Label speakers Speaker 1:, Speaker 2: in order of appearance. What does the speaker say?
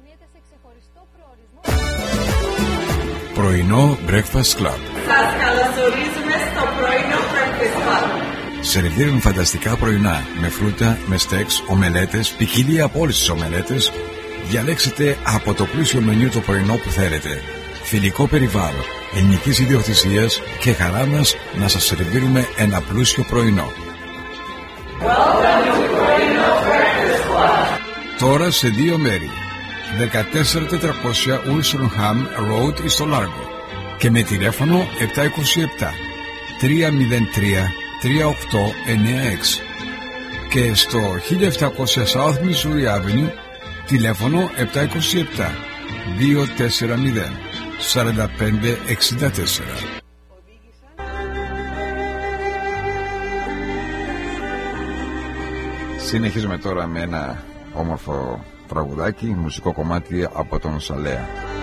Speaker 1: αναδεικνύεται σε ξεχωριστό προορισμό.
Speaker 2: Πρωινό Breakfast Club.
Speaker 3: Σας καλωσορίζουμε στο πρωινό Breakfast Club.
Speaker 2: Σερβίρουν φανταστικά πρωινά με φρούτα, με στέξ, ομελέτες, ποικιλία από όλες τις ομελέτες. Διαλέξτε από το πλούσιο μενιού το πρωινό που θέλετε. Φιλικό περιβάλλον, ελληνικής ιδιοκτησίας και χαρά μας να σας σερβίρουμε ένα πλούσιο πρωινό. Τώρα σε 2 μέρη. 14400 Ulsonham Road στο Λάργο και με τηλέφωνο 727 303 3896 και στο 1700 South Missouri Avenue τηλέφωνο 727 240 4564. Συνεχίζουμε τώρα με ένα όμορφο τραγουδάκι, μουσικό κομμάτι από τον Σαλέα.